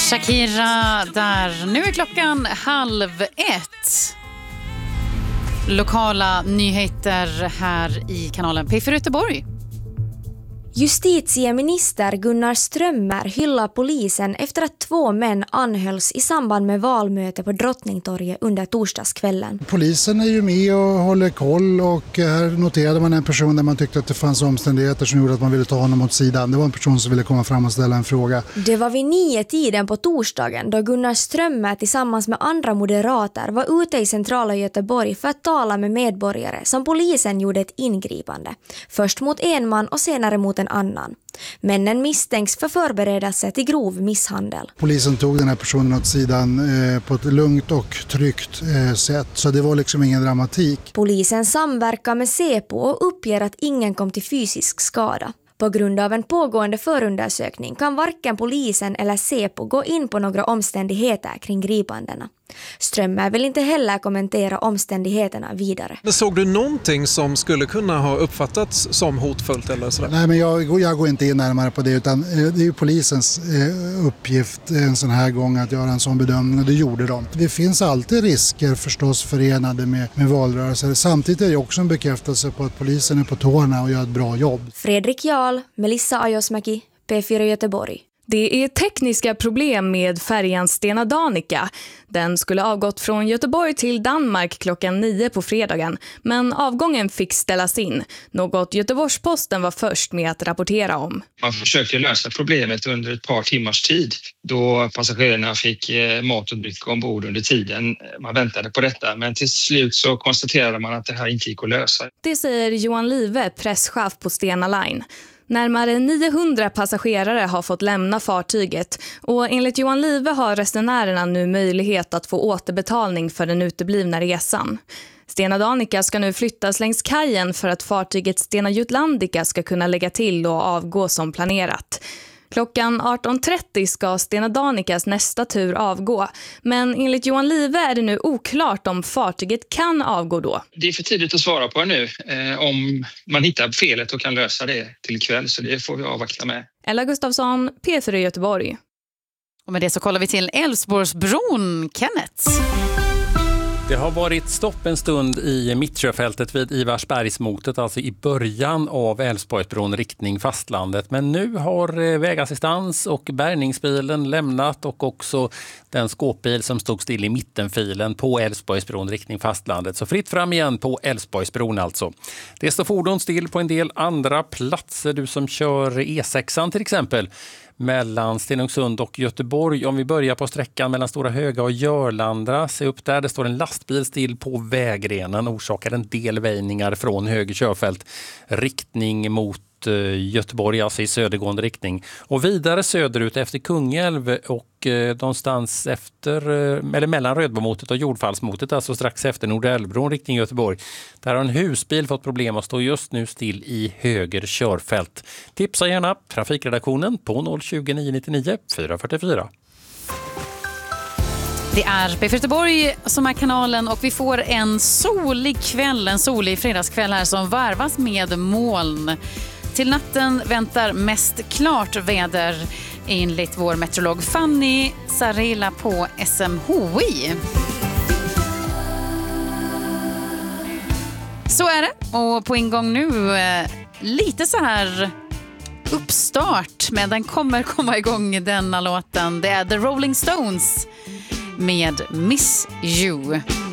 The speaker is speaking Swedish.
Shakira där. Nu är klockan 12:30. Lokala nyheter här i kanalen P4 Göteborg. Justitieminister Gunnar Strömmer hyllar polisen efter att 2 män anhölls i samband med valmöte på Drottningtorget under torsdagskvällen. Polisen är ju med och håller koll, och här noterade man en person där man tyckte att det fanns omständigheter som gjorde att man ville ta honom åt sidan. Det var en person som ville komma fram och ställa en fråga. Det var vid 9-tiden på torsdagen då Gunnar Strömmer tillsammans med andra moderater var ute i centrala Göteborg för att tala med medborgare som polisen gjorde ett ingripande. Först mot en man och senare mot en annan. Männen misstänks för förberedelse till grov misshandel. Polisen tog den här personen åt sidan på ett lugnt och tryggt sätt, så det var liksom ingen dramatik. Polisen samverkar med Säpo och uppger att ingen kom till fysisk skada. På grund av en pågående förundersökning kan varken polisen eller Säpo gå in på några omständigheter kring gripandena. Strömmer vill inte heller kommentera omständigheterna vidare. Men såg du någonting som skulle kunna ha uppfattats som hotfullt eller sådär? Nej, men jag går inte in närmare på det, utan det är ju polisens uppgift en sån här gång att göra en sån bedömning, och det gjorde de. Det finns alltid risker förstås förenade med valrörelser. Samtidigt är det också en bekräftelse på att polisen är på tårna och gör ett bra jobb. Fredrik Jarl, Melissa Ajosmäki, P4 Göteborg. Det är tekniska problem med färjan Stena Danica. Den skulle avgått från Göteborg till Danmark klockan 9 på fredagen, men avgången fick ställas in. Något Göteborgs-Posten var först med att rapportera om. Man försökte lösa problemet under ett par timmars tid, då passagerarna fick mat och dryck ombord under tiden man väntade på detta. Men till slut så konstaterade man att det här inte gick att lösa. Det säger Johan Live, presschef på Stena Line. Närmare 900 passagerare har fått lämna fartyget, och enligt Johan Live har resenärerna nu möjlighet att få återbetalning för den uteblivna resan. Stena Danica ska nu flyttas längs kajen för att fartyget Stena Jutlandica ska kunna lägga till och avgå som planerat. Klockan 18.30 ska Stena Danicas nästa tur avgå, men enligt Johan Live är det nu oklart om fartyget kan avgå då. Det är för tidigt att svara på nu. Om man hittar felet och kan lösa det till ikväll, så det får vi avvakta med. Ella Gustafsson, P4 Göteborg. Och med det så kollar vi till Älvsborgsbron, Kenneth. Det har varit stopp en stund i Mittsjöfältet vid Ivarsbergsmotet, alltså i början av Älvsborgsbron riktning fastlandet. Men nu har vägassistans och bärgningsbilen lämnat, och också den skåpbil som stod still i mittenfilen på Älvsborgsbron riktning fastlandet. Så fritt fram igen på Älvsborgsbron alltså. Det står fordon still på en del andra platser. Du som kör E6 till exempel, mellan Stenungsund och Göteborg. Om vi börjar på sträckan mellan Stora Höga och Jörlandra, se upp där, det står en lastbil still på vägrenen, orsakar en del väjningar från höger körfält riktning mot Göteborg, alltså i södergående riktning, och vidare söderut efter Kungälv och någonstans efter, eller mellan Rödbomotet och Jordfallsmotet, alltså strax efter Nordälvbron riktning Göteborg. Där har en husbil fått problem och står just nu still i höger körfält. Tipsa gärna trafikredaktionen på 020 999 444. Det är P4 Göteborg som är kanalen, och vi får en solig kväll, en solig fredagskväll här som varvas med moln. Till natten väntar mest klart väder enligt vår meteorolog Fanny Sarila på SMHI. Så är det, och på ingång nu lite så här uppstart, men den kommer komma igång denna låten. Det är The Rolling Stones med Miss You.